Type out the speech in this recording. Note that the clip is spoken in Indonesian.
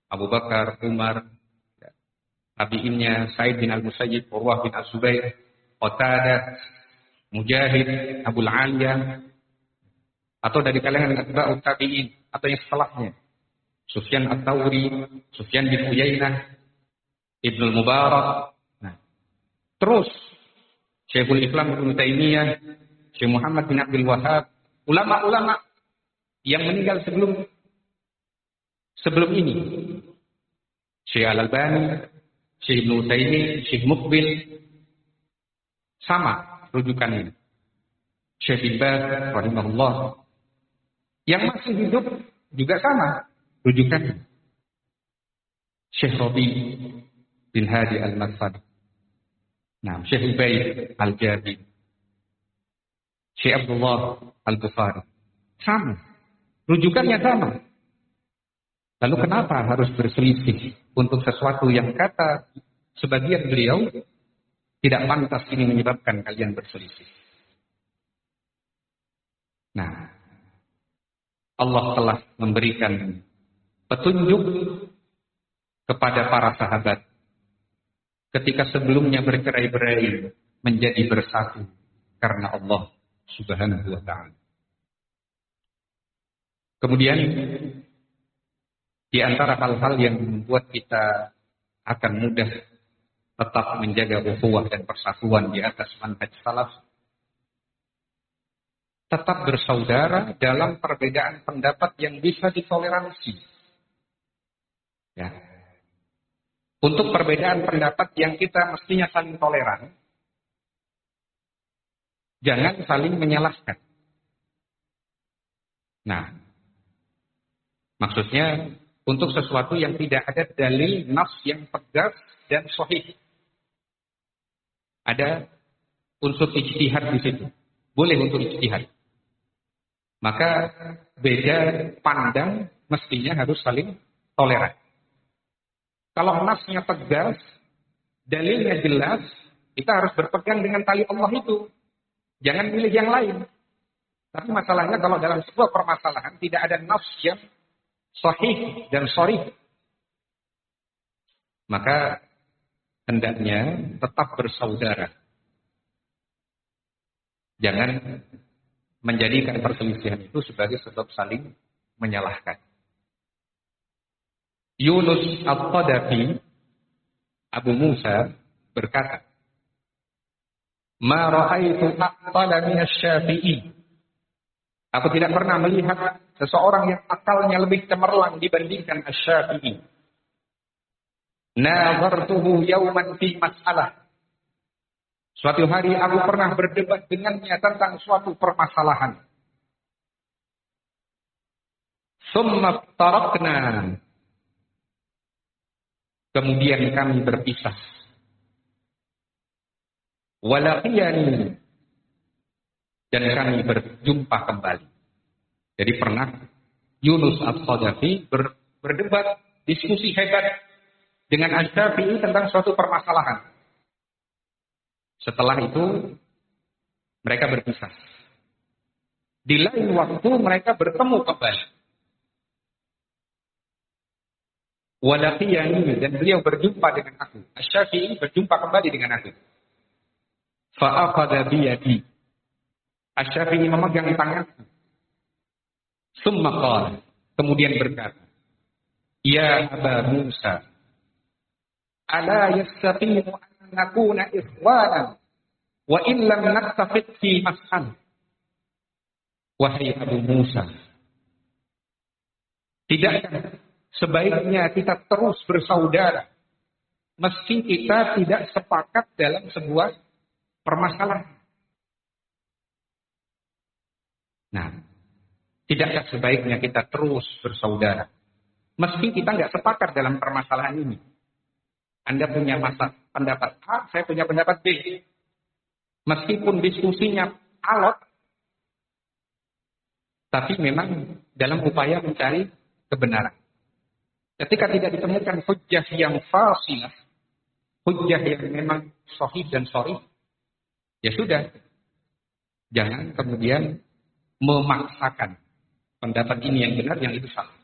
Abu Bakar, Umar, tabi'innya Sa'id bin Al-Musayyib, Urwah bin Az-Zubair, Qatadah, Mujahid, Abul Aliyah, atau dari kalangan atba'ut tabi'in atau yang setelahnya, Sufyan Ats-Tsauri, Sufyan bin Uyainah, Ibnu Mubarak. Nah, terus Syekhul Islam Ibnu Taimiyah, Syekh Muhammad bin Abdul Wahhab, ulama-ulama yang meninggal sebelum ini, Syekh Al-Albani, Syekh Ibnu Utsaimin, Syekh Muqbil, sama rujukannya. Syekh bin Baz rahimahullah, yang masih hidup juga sama rujukannya. Syekh Rabi bin Hadi Al-Madkhali, nah, Syekh Ubaid Al-Jabi, Syekh Abdullah Al-Bukhari, sama rujukannya sama. Lalu kenapa harus berselisih untuk sesuatu yang kata sebagian beliau tidak pantas ini menyebabkan kalian berselisih? Nah, Allah telah memberikan petunjuk kepada para sahabat ketika sebelumnya bercerai-berai menjadi bersatu karena Allah Subhanahu wa ta'ala. Kemudian di antara hal-hal yang membuat kita akan mudah tetap menjaga ukhuwah dan persatuan di atas manhaj salaf, tetap bersaudara dalam perbedaan pendapat yang bisa ditoleransi. Ya. Untuk perbedaan pendapat yang kita mestinya saling toleran, jangan saling menyalahkan. Nah, maksudnya untuk sesuatu yang tidak ada dalil nas yang tegas dan sahih. Ada unsur ijtihad di situ. Boleh untuk ijtihad. Maka beda pandang mestinya harus saling toleran. Kalau nasnya tegas, dalilnya jelas, kita harus berpegang dengan tali Allah itu. Jangan pilih yang lain. Tapi masalahnya kalau dalam sebuah permasalahan tidak ada nas yang sahih dan sharih, maka hendaknya tetap bersaudara. Jangan menjadikan perselisihan itu sebagai sebab saling menyalahkan. Yunus Al-Qadafi, Abu Musa, berkata, "Ma ra'aitu aqala min asy-Syafi'i." Aku tidak pernah melihat seseorang yang akalnya lebih cemerlang dibandingkan Asy-Syafi'i. Nazartuhu yawman fi mas'alah. Suatu hari aku pernah berdebat dengannya tentang suatu permasalahan. Summa tarakna. Kemudian kami berpisah. Walaqiyani. Dan kami berjumpa kembali. Jadi pernah Yunus Al-Qadafi berdebat, diskusi hebat dengan Asy-Syafi'i tentang suatu permasalahan. Setelah itu mereka berpisah. Di lain waktu mereka bertemu kembali. Walaqiyani, dan beliau berjumpa dengan aku. Asy-Syafi'i berjumpa kembali dengan aku. Fa'aqada biyadi. Asy-Syafi'i memegang tanganku. Summa qala, kemudian berkata, "Ya Aba Musa, ala yastaqimu an nakuna ikhwanan wa in lam nattafiq fi mas'al." Wahai Abu Musa, tidakkah sebaiknya kita terus bersaudara meski kita tidak sepakat dalam sebuah permasalahan? Nah, tidakkah sebaiknya kita terus bersaudara meski kita nggak sepakat dalam permasalahan ini? Anda punya pendapat A, saya punya pendapat B. Meskipun diskusinya alot, tapi memang dalam upaya mencari kebenaran. Ketika tidak ditemukan hujjah yang fasilah, hujjah yang memang sahih dan sharih, ya sudah. Jangan kemudian memaksakan pendapat ini yang benar, yang itu salah.